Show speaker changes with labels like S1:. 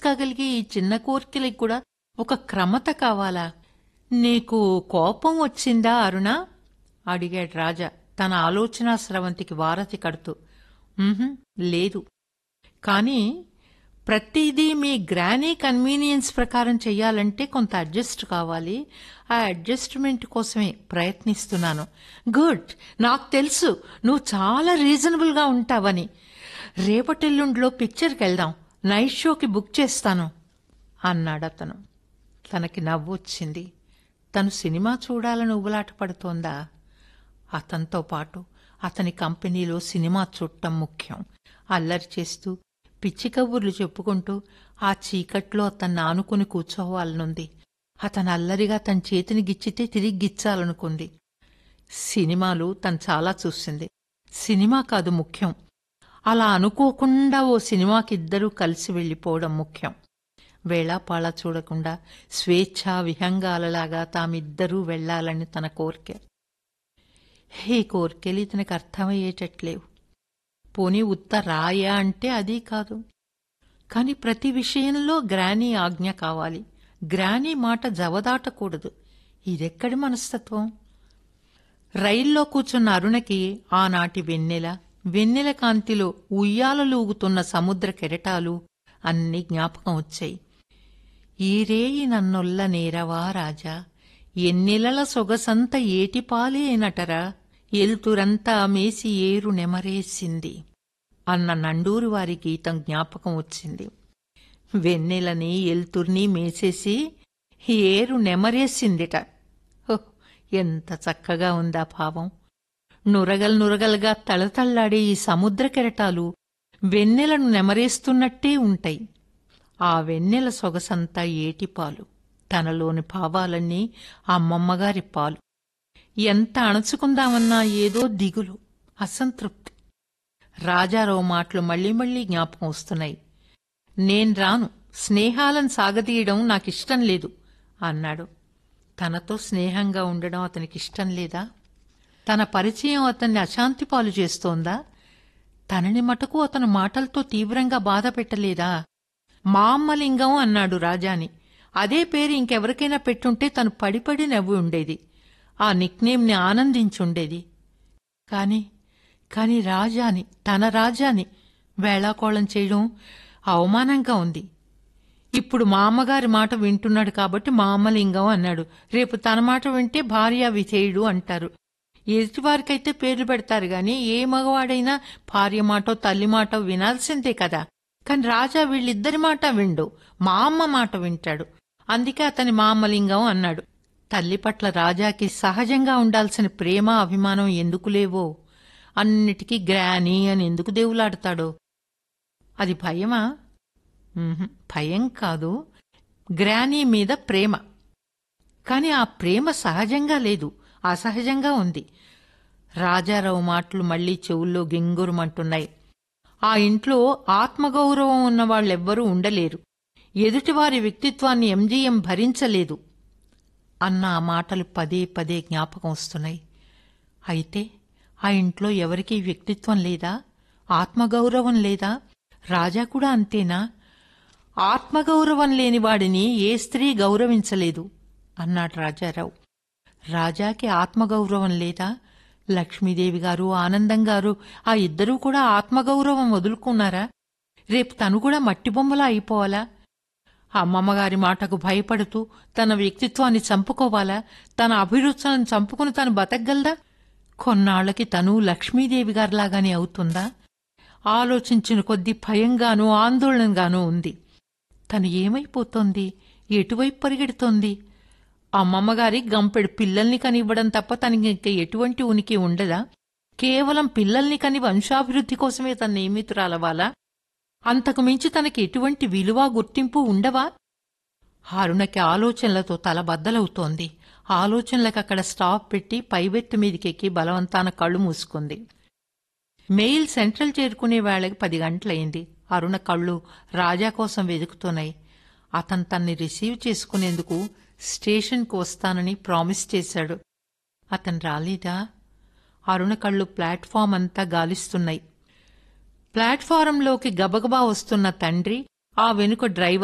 S1: తీర్చుకోగలిగే ఈ చిన్న కోర్కెలకి కూడా ఒక క్రమత కావాలా? నీకు కోపం వచ్చిందా అరుణ? అడిగాడు రాజా తన ఆలోచనా స్రవంతికి వారధి కడుతూ. లేదు. కానీ ప్రతిదీ మీ గ్రానీ కన్వీనియన్స్ ప్రకారం చెయ్యాలంటే కొంత అడ్జస్ట్ కావాలి. ఆ అడ్జస్ట్మెంట్ కోసమే ప్రయత్నిస్తున్నాను. గుడ్. నాకు తెలుసు నువ్వు చాలా రీజనబుల్గా ఉంటావని. రేపటెల్లుండిలో పిక్చర్కి వెళ్దాం. నైట్ షోకి బుక్ చేస్తాను అన్నాడతను. తనకి నవ్వొచ్చింది. తను సినిమా చూడాలని ఉబలాట పడుతోందా? అతనితో పాటు అతని కంపెనీలో సినిమా చూడటం ముఖ్యం. అల్లరి చేస్తూ పిచ్చి కబుర్లు చెప్పుకుంటూ ఆ చీకట్లో అతన్ని ఆనుకుని కూర్చోవాలనుంది. అతను అల్లరిగా తన చేతిని గిచ్చితే తిరిగి గిచ్చాలనుకుంది. సినిమాలు తను చాలా చూసింది. సినిమా కాదు ముఖ్యం, అలా అనుకోకుండా ఓ సినిమాకిద్దరూ కలిసి వెళ్ళిపోవడం ముఖ్యం. వేళాపాళా చూడకుండా స్వేచ్ఛా విహంగాలలాగా తామిద్దరూ వెళ్లాలని తన కోరిక. ఈ కోరికలు ఇతనికి అర్థమయ్యేటట్లేవు. పోనీ ఉత్త రాయా అంటే అదీ కాదు. కాని ప్రతి విషయంలో గ్రానీ ఆజ్ఞ కావాలి. గ్రానీ మాట జవదాటకూడదు. ఇదెక్కడి మనస్తత్వం? రైల్లో కూర్చున్న అరుణకి ఆనాటి వెన్నెల, వెన్నెల కాంతిలో ఉయ్యాలలూగుతున్న సముద్ర కెరటాలు అన్నీ జ్ఞాపకం వచ్చాయి. ఈరేయి నన్నొల్ల నేరవా రాజా, ఎన్నెలల సొగసంత ఏటిపాలేనటరా, ఎల్తురంతా మేసి ఏరు నెమరేసింది అన్న నండూరువారి గీతం జ్ఞాపకం వచ్చింది. వెన్నెలని ఎల్తుర్ని మేసేసి ఏరు నెమరేసిందిట. ఓహ్, ఎంత చక్కగా ఉందా భావం! నురగలుగా తళతళ్లాడే ఈ సముద్ర కెరటాలు వెన్నెలను నెమరేస్తున్నట్టే ఉంటాయి. ఆ వెన్నెల సొగసంతా ఏటిపాలు. తనలోని భావాలన్నీ అమ్మమ్మగారి పాలు. ఎంత అణచుకుందామన్నా ఏదో దిగులు, అసంతృప్తి. రాజారావు మాటలు మళ్లీ మళ్లీ జ్ఞాపకం వస్తున్నాయి. నేను రాను, స్నేహాలను సాగదీయడం నాకిష్టం లేదు అన్నాడు. తనతో స్నేహంగా ఉండడం అతనికిష్టం లేదా? తన పరిచయం అతన్ని అశాంతిపాలు చేస్తోందా? తనని మటుకు అతను మాటలతో తీవ్రంగా బాధ పెట్టలేదా? మా అమ్మలింగం అన్నాడు రాజాని. అదే పేరు ఇంకెవరికైనా పెట్టుంటే తను పడిపడి నవ్వి ఉండేది. ఆ నిక్నేమ్ని ఆనందించుండేది. కాని రాజాని, తన రాజాని వేళాకోళం చేయడం అవమానంగా ఉంది. ఇప్పుడు మా అమ్మగారి మాట వింటున్నాడు కాబట్టి మా అమ్మలింగం అన్నాడు. రేపు తన మాట వింటే భార్యా విధేయుడు అంటారు. ఎదుటివారికైతే పేర్లు పెడతారు గాని ఏ మగవాడైనా భార్య మాటో తల్లి మాటో వినాల్సిందే కదా. కాని రాజా వీళ్ళిద్దరి మాట విండు, మా అమ్మ మాట వింటాడు. అందుకే అతని మా అమ్మలింగం అన్నాడు. తల్లి పట్ల రాజాకి సహజంగా ఉండాల్సిన ప్రేమ అభిమానం ఎందుకు లేవో, అన్నిటికీ గ్రానీ అని ఎందుకు దేవులాడతాడో. అది భయమా? భయం కాదు, గ్రానీ మీద ప్రేమ. కాని ఆ ప్రేమ సహజంగా లేదు, అసహజంగా ఉంది. రాజారావు మాటలు మళ్లీ చెవుల్లో గింగురుమంటున్నాయి. ఆ ఇంట్లో ఆత్మగౌరవం ఉన్నవాళ్లెవ్వరూ ఉండలేరు. ఎదుటివారి వ్యక్తిత్వాన్ని ఎంజీఎం భరించలేదు అన్న ఆ మాటలు పదే పదే జ్ఞాపకం వస్తున్నాయి. అయితే ఆ ఇంట్లో ఎవరికీ వ్యక్తిత్వం లేదా? ఆత్మగౌరవం లేదా? రాజా కూడా అంతేనా? ఆత్మగౌరవం లేనివాడిని ఏ స్త్రీ గౌరవించలేదు అన్నాడు రాజారావు. రాజాకి ఆత్మగౌరవం లేదా? లక్ష్మీదేవి గారు, ఆనందం గారు ఆ ఇద్దరూ కూడా ఆత్మగౌరవం వదులుకున్నారా? రేపు తను కూడా మట్టిబొమ్మలా అయిపోవాలా? అమ్మమ్మగారి మాటకు భయపడుతూ తన వ్యక్తిత్వాన్ని చంపుకోవాలా? తన అభిరుచులను చంపుకుని తను బతకగలదా? కొన్నాళ్లకి తను లక్ష్మీదేవి గారిలాగానే అవుతుందా? ఆలోచించిన కొద్దీ భయంగానూ ఆందోళనగానూ ఉంది. తను ఏమైపోతోంది? ఎటువైపు పరిగెడుతోంది? అమ్మమ్మగారి గంపెడు పిల్లల్ని కనివ్వడం తప్ప తనకి ఇంక ఎటువంటి ఉనికి ఉండదా? కేవలం పిల్లల్ని కని వంశాభివృద్ధి కోసమే తన నియమితురాలవాలా? అంతకు మించి తనకి ఎటువంటి విలువ, గుర్తింపు ఉండవా? అరుణకి ఆలోచనలతో తల బద్దలవుతోంది. ఆలోచనలకక్కడ స్టాప్ పెట్టి పైవెత్తు మీదికెక్కి బలవంతాన కళ్ళు మూసుకుంది. మెయిల్ సెంట్రల్ చేరుకునే వేళకి 10 గంటలయింది. అరుణ కళ్ళు రాజా కోసం వెతుకుతున్నాయి. అతను తన్ని రిసీవ్ చేసుకునేందుకు స్టేషన్కు వస్తానని ప్రామిస్ చేశాడు. అతను రాలేదా? అరుణ కళ్ళు ప్లాట్ఫామ్ అంతా గాలిస్తున్నాయి. ప్లాట్ఫారంలోకి గబగబా వస్తున్న తండ్రి, ఆ వెనుక డ్రైవర్